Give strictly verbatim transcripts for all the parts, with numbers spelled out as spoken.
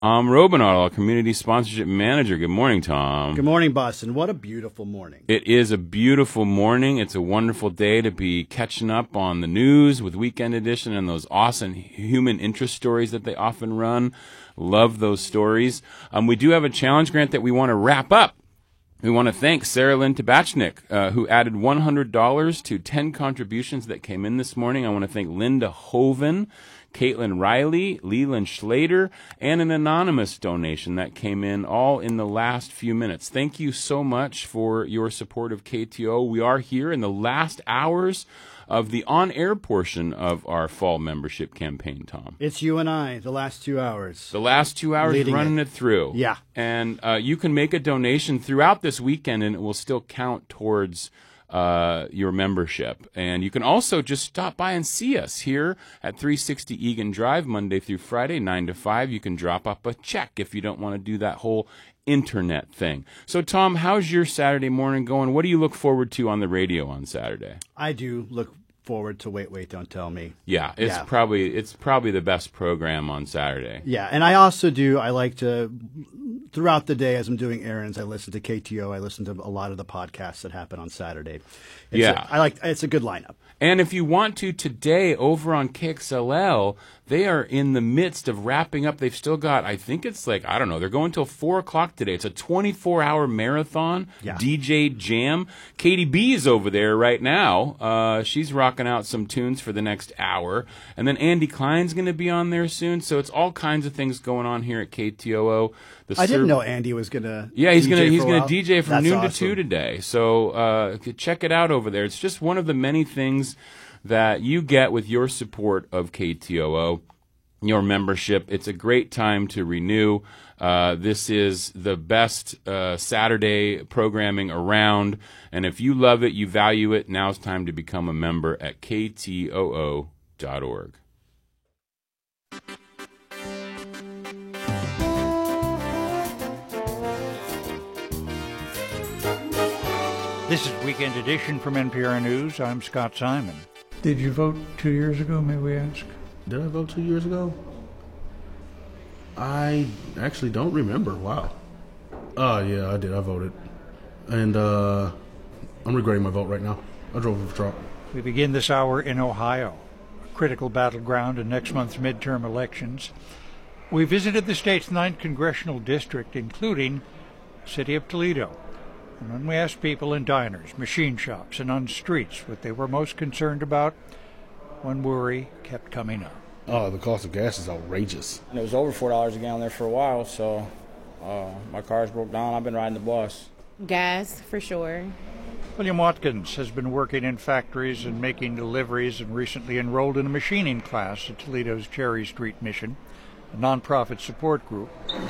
Tom Robinaugh, Community Sponsorship Manager. Good morning, Tom. Good morning, Boston. What a beautiful morning. It is a beautiful morning. It's a wonderful day to be catching up on the news with Weekend Edition and those awesome human interest stories that they often run. Love those stories. Um, we do have a challenge, Grant, that we want to wrap up. We want to thank Sarah Lynn Tabachnik, uh, who added one hundred dollars to ten contributions that came in this morning. I want to thank Linda Hoven, Caitlin Riley, Leland Schlater, and an anonymous donation that came in all in the last few minutes. Thank you so much for your support of K T O. We are here in the last hours of the on-air portion of our fall membership campaign, Tom. It's you and I, the last two hours. The last two hours Leading running it. it through. Yeah. And uh, you can make a donation throughout this weekend, and it will still count towards uh, your membership. And you can also just stop by and see us here at three sixty Egan Drive, Monday through Friday, nine to five. You can drop up a check if you don't want to do that whole internet thing. So, Tom, how's your Saturday morning going? What do you look forward to on the radio on Saturday? I do look forward to Wait, Wait, Don't Tell Me. Yeah, it's Yeah. probably it's probably the best program on Saturday. Yeah, and I also do, I like to, throughout the day as I'm doing errands, I listen to K T O. I listen to a lot of the podcasts that happen on Saturday. It's Yeah. a, I like, it's a good lineup. And if you want to, today over on K X L L, they are in the midst of wrapping up. They've still got, I think it's like, I don't know, they're going till four o'clock today. It's a twenty-four hour marathon, Yeah. D J Jam. Katie B is over there right now. Uh, she's rocking out some tunes for the next hour. And then Andy Klein's going to be on there soon. So it's all kinds of things going on here at K T O O. The I didn't serv- know Andy was going to Yeah, he's D J gonna he's for a gonna while. D J from That's noon to awesome. two today. So uh, check it out over there. It's just one of the many things that you get with your support of K T O O, your membership. It's a great time to renew. Uh, this is the best uh, Saturday programming around, and if you love it, you value it, now's time to become a member at K T O O dot org. This is Weekend Edition from N P R News. I'm Scott Simon. Did you vote two years ago, may we ask? Did I vote two years ago? I actually don't remember. Wow. Oh, yeah, I did. I voted. And uh, I'm regretting my vote right now. I drove for Trump. We begin this hour in Ohio, a critical battleground in next month's midterm elections. We visited the state's ninth congressional district, including the city of Toledo. And when we asked people in diners, machine shops, and on streets what they were most concerned about, one worry kept coming up. Oh, the cost of gas is outrageous. And it was over four dollars a gallon there for a while, so uh, my car's broke down. I've been riding the bus. Gas, for sure. William Watkins has been working in factories and making deliveries and recently enrolled in a machining class at Toledo's Cherry Street Mission, a nonprofit support group.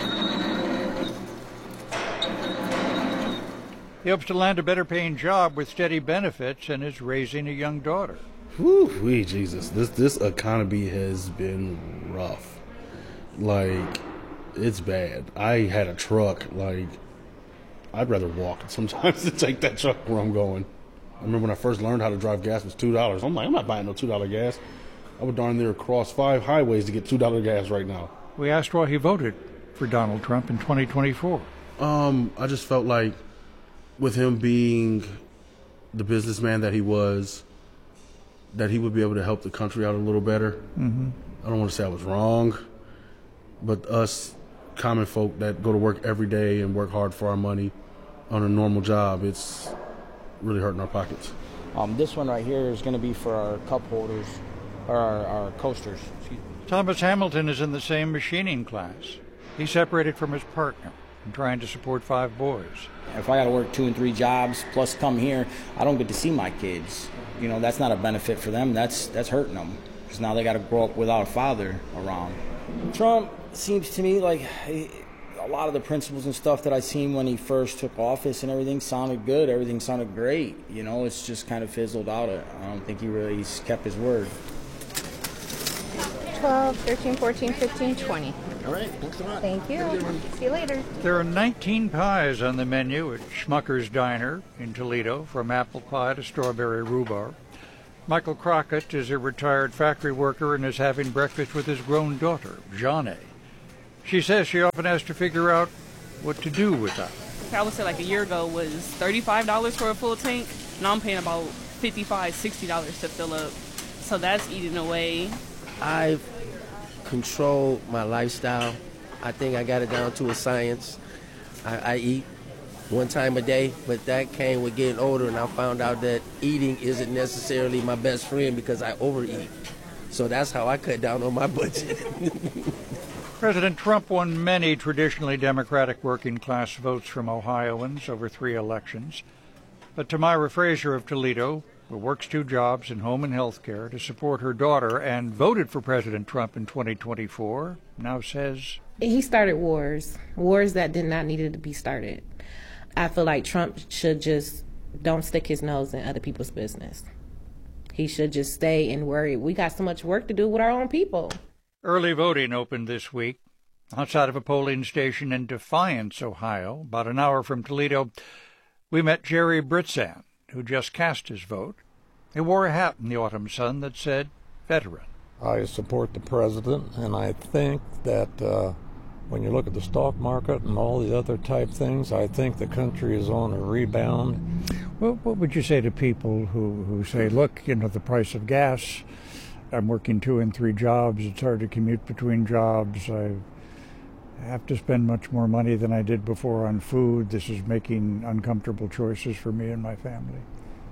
He hopes to land a better-paying job with steady benefits and is raising a young daughter. Whew, wee, Jesus. This this economy has been rough. Like, it's bad. I had a truck. Like, I'd rather walk sometimes than take that truck where I'm going. I remember when I first learned how to drive gas, it was two dollars. I'm like, I'm not buying no two dollar gas. I would darn near cross five highways to get two dollar gas right now. We asked why he voted for Donald Trump in twenty twenty-four. Um, I just felt like with him being the businessman that he was, that he would be able to help the country out a little better. Mm-hmm. I don't want to say I was wrong, but us common folk that go to work every day and work hard for our money on a normal job, it's really hurting our pockets. Um, this one right here is going to be for our cup holders, or our, our coasters. Thomas Hamilton is in the same machining class. He's separated from his partner and trying to support five boys. If I got to work two and three jobs plus come here, I don't get to see my kids. You know, that's not a benefit for them. That's that's hurting them because now they got to grow up without a father around. Trump seems to me like a lot of the principles and stuff that I seen when he first took office and everything sounded good. Everything sounded great. You know, it's just kind of fizzled out. I don't think he really he's kept his word. twelve, thirteen, fourteen, fifteen, twenty. All right, thanks a lot. Thank you. See you later. There are nineteen pies on the menu at Schmucker's Diner in Toledo, from apple pie to strawberry rhubarb. Michael Crockett is a retired factory worker and is having breakfast with his grown daughter, Jeanne. She says she often has to figure out what to do with that. I would say like a year ago was thirty-five dollars for a full tank. Now I'm paying about fifty-five dollars, sixty dollars to fill up. So that's eating away. I've controlled my lifestyle. I think I got it down to a science. I, I eat one time a day, but that came with getting older, and I found out that eating isn't necessarily my best friend because I overeat. So that's how I cut down on my budget. President Trump won many traditionally Democratic working-class votes from Ohioans over three elections. But Tamira Frazier of Toledo, who works two jobs in home and health care to support her daughter and voted for President Trump in twenty twenty-four, now says... He started wars, wars that did not need to be started. I feel like Trump should just don't stick his nose in other people's business. He should just stay and worry. We got so much work to do with our own people. Early voting opened this week outside of a polling station in Defiance, Ohio, about an hour from Toledo. We met Jerry Britzan, who just cast his vote. He wore a hat in the autumn sun that said veteran. I support the president, and I think that uh, when you look at the stock market and all the other type things, I think the country is on a rebound. Well, what would you say to people who, who say, look, you know, the price of gas, I'm working two and three jobs, it's hard to commute between jobs, I have to spend much more money than I did before on food, this is making uncomfortable choices for me and my family?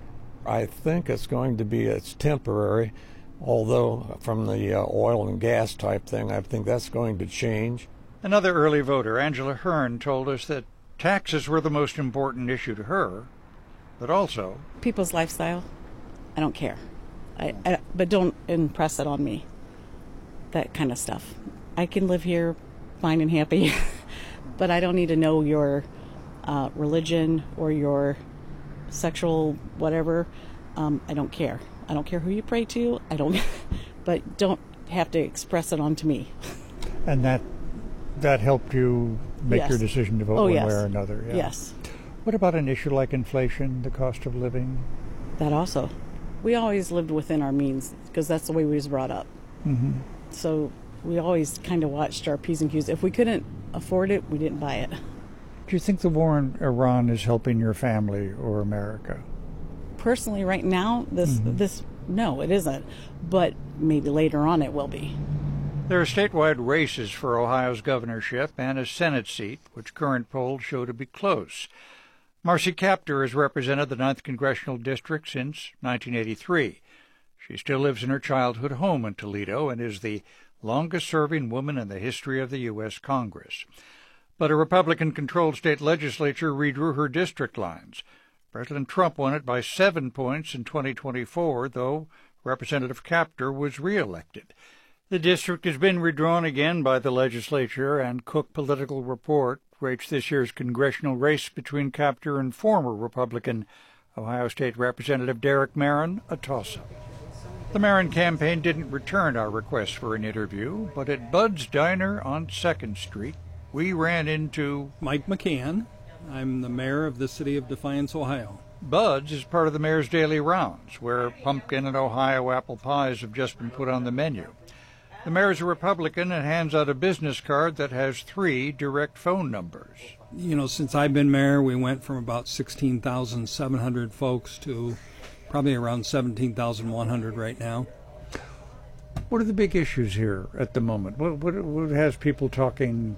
I think it's going to be, it's temporary, although from the uh, oil and gas type thing, I think that's going to change. Another early voter, Angela Hearn, told us that taxes were the most important issue to her, but also... people's lifestyle, I don't care. I, I, but don't impress it on me, that kind of stuff. I can live here fine and happy, but I don't need to know your uh, religion or your sexual whatever. Um, I don't care. I don't care who you pray to. I don't, but don't have to express it onto me. And that that helped you make Yes. your decision to vote Oh, one yes. way or another. Yeah. Yes. What about an issue like inflation, the cost of living? That also. We always lived within our means because that's the way we was brought up. Mm-hmm. So we always kind of watched our P's and Q's. If we couldn't afford it, we didn't buy it. Do you think the war in Iran is helping your family or America? Personally, right now, this Mm-hmm. this no, it isn't. But maybe later on it will be. There are statewide races for Ohio's governorship and a Senate seat, which current polls show to be close. Marcy Kaptur has represented the ninth Congressional District since nineteen eighty-three. She still lives in her childhood home in Toledo and is the longest-serving woman in the history of the U S Congress. But a Republican-controlled state legislature redrew her district lines. President Trump won it by seven points in twenty twenty-four, though Representative Kaptur was reelected. The district has been redrawn again by the legislature, and Cook Political Report rates this year's congressional race between Kaptur and former Republican Ohio State Representative Derek Marin a toss-up. The Marin campaign didn't return our request for an interview, but at Bud's Diner on second Street, we ran into Mike McCann. I'm the mayor of the city of Defiance, Ohio. Bud's is part of the mayor's daily rounds, where pumpkin and Ohio apple pies have just been put on the menu. The mayor's a Republican and hands out a business card that has three direct phone numbers. You know, since I've been mayor, we went from about sixteen thousand seven hundred folks to probably around seventeen thousand one hundred right now. What are the big issues here at the moment? What, what, what has people talking,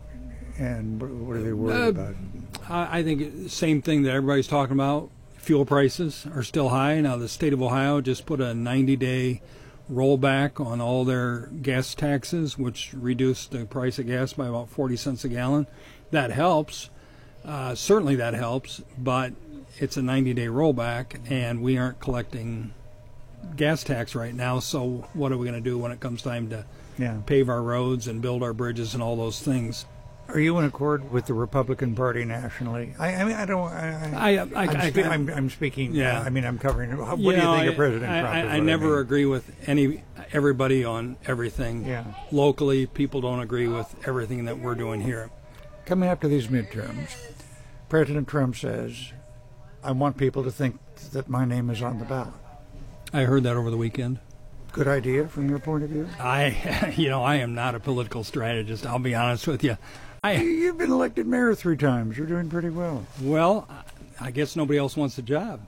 and what, what are they worried Uh, about? I I think same thing that everybody's talking about. Fuel prices are still high. Now, the state of Ohio just put a ninety-day rollback on all their gas taxes, which reduced the price of gas by about forty cents a gallon. That helps. Uh, certainly that helps, but it's a ninety-day rollback, and we aren't collecting gas tax right now, so what are we going to do when it comes time to Yeah. pave our roads and build our bridges and all those things? Are you in accord with the Republican Party nationally? I, I mean, I don't. I, I, I, I'm, I, spe- I, I'm, I'm speaking. Yeah. Uh, I mean, I'm covering. What You do you know, think I, of President I, Trump? I, is I what never mean. agree with any everybody on everything. Yeah. Locally, people don't agree with everything that we're doing here. Coming up to these midterms, President Trump says, "I want people to think that my name is on the ballot." I heard that over the weekend. Good idea from your point of view? I, you know, I am not a political strategist. I'll be honest with you. I, You've been elected mayor three times. You're doing pretty well. Well, I guess nobody else wants the job.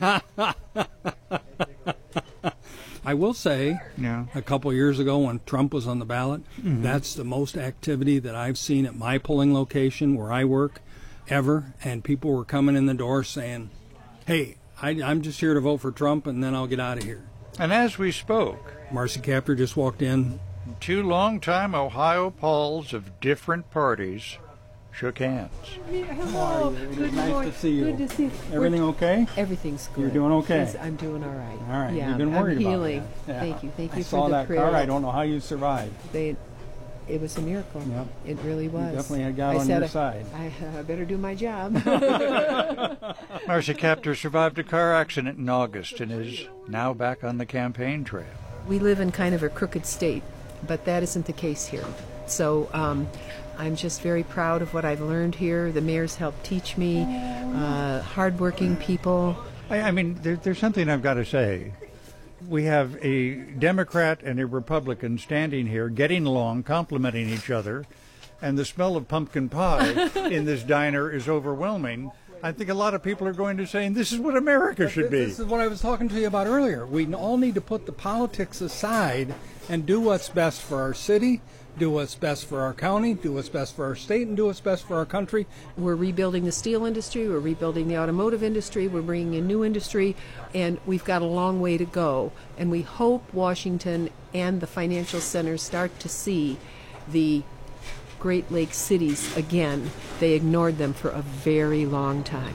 I will say, yeah. a couple years ago when Trump was on the ballot, mm-hmm. that's the most activity that I've seen at my polling location where I work ever. And people were coming in the door saying, hey, I, I'm just here to vote for Trump and then I'll get out of here. And as we spoke, Marcy Kaptur just walked in. Two longtime Ohio Pauls of different parties shook hands. Hello. Good nice morning. to see you. Good to see you. Everything okay? Everything's good. You're doing okay? Yes, I'm doing all right. All right. Yeah, You've been worried I'm about healing. that. Yeah. Thank you. Thank you I for saw the that prayer. car. I don't know how you survived. They, it was a miracle. Yep. It really was. You definitely had God I on said, your side. I, I better do my job. Marcy Kaptur survived a car accident in August and is now back on the campaign trail. We live in kind of a crooked state, but that isn't the case here. So um, I'm just very proud of what I've learned here. The mayor's helped teach me, uh, hardworking people. I, I mean, there, there's something I've got to say. We have a Democrat and a Republican standing here, getting along, complimenting each other, and the smell of pumpkin pie in this diner is overwhelming. I think a lot of people are going to say, this is what America should be. This is what I was talking to you about earlier. We all need to put the politics aside and do what's best for our city, do what's best for our county, do what's best for our state, and do what's best for our country. We're rebuilding the steel industry, we're rebuilding the automotive industry, we're bringing in new industry, and we've got a long way to go. And we hope Washington and the financial centers start to see the Great Lakes cities again. They ignored them for a very long time.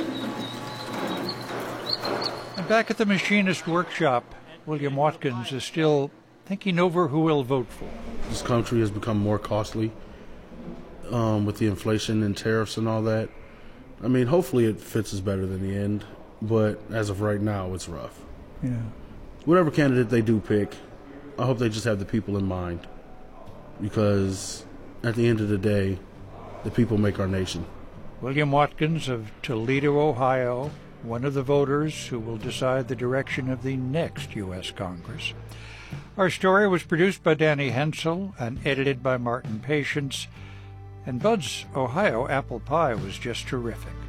And back at the machinist workshop, William Watkins is still thinking over who he'll vote for. This country has become more costly um, with the inflation and tariffs and all that. I mean, hopefully it fits us better than the end, but as of right now, it's rough. Yeah. Whatever candidate they do pick, I hope they just have the people in mind, because at the end of the day, the people make our nation. William Watkins of Toledo, Ohio, one of the voters who will decide the direction of the next U S Congress. Our story was produced by Danny Hensel and edited by Martin Patience. And Bud's Ohio apple pie was just terrific.